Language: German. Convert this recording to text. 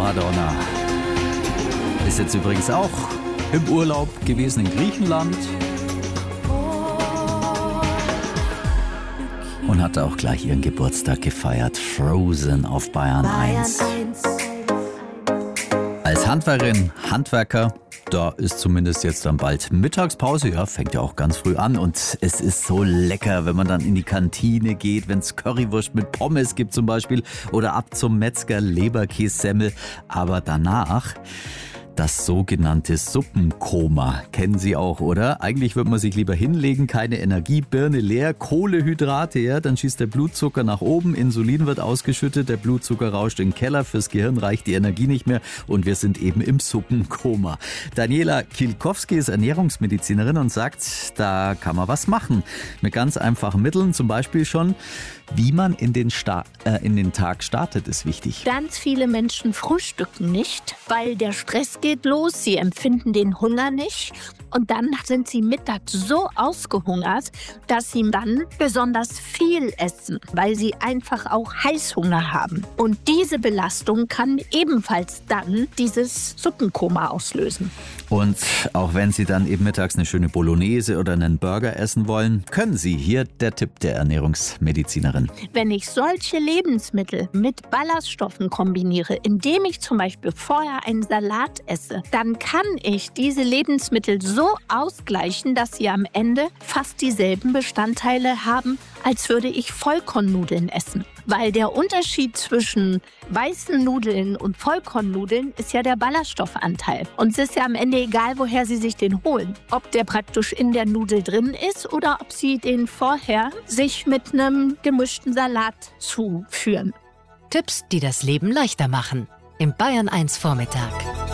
Madonna ist jetzt übrigens auch im Urlaub gewesen in Griechenland und hat auch gleich ihren Geburtstag gefeiert. Frozen auf Bayern 1. Als Handwerkerin, Handwerker, da ist zumindest jetzt dann bald Mittagspause. Ja, fängt ja auch ganz früh an. Und es ist so lecker, wenn man dann in die Kantine geht, wenn es Currywurst mit Pommes gibt zum Beispiel. Oder ab zum Metzger Leberkässemmel. Aber danach das sogenannte Suppenkoma. Kennen Sie auch, oder? Eigentlich würde man sich lieber hinlegen, keine Energie, Birne leer, Kohlehydrate, ja, dann schießt der Blutzucker nach oben, Insulin wird ausgeschüttet, der Blutzucker rauscht in den Keller, fürs Gehirn reicht die Energie nicht mehr und wir sind eben im Suppenkoma. Daniela Kielkowski ist Ernährungsmedizinerin und sagt, da kann man was machen. Mit ganz einfachen Mitteln, zum Beispiel schon, wie man in den Tag startet, ist wichtig. Ganz viele Menschen frühstücken nicht, weil der Stress geht los, sie empfinden den Hunger nicht und dann sind sie mittags so ausgehungert, dass sie dann besonders viel essen, weil sie einfach auch Heißhunger haben. Und diese Belastung kann ebenfalls dann dieses Suppenkoma auslösen. Und auch wenn Sie dann eben mittags eine schöne Bolognese oder einen Burger essen wollen, können Sie. Hier der Tipp der Ernährungsmedizinerin. Wenn ich solche Lebensmittel mit Ballaststoffen kombiniere, indem ich zum Beispiel vorher einen Salat esse, dann kann ich diese Lebensmittel so ausgleichen, dass sie am Ende fast dieselben Bestandteile haben, als würde ich Vollkornnudeln essen. Weil der Unterschied zwischen weißen Nudeln und Vollkornnudeln ist ja der Ballaststoffanteil. Und es ist ja am Ende egal, woher Sie sich den holen. Ob der praktisch in der Nudel drin ist oder ob Sie den vorher sich mit einem gemischten Salat zuführen. Tipps, die das Leben leichter machen. Im Bayern 1 Vormittag.